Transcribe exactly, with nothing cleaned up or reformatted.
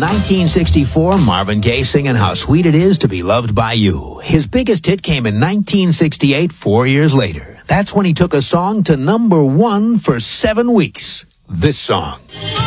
nineteen sixty-four, Marvin Gaye singing How Sweet It Is to Be Loved by You. His biggest hit came in nineteen sixty-eight, four years later. That's when he took a song to number one for seven weeks. This song.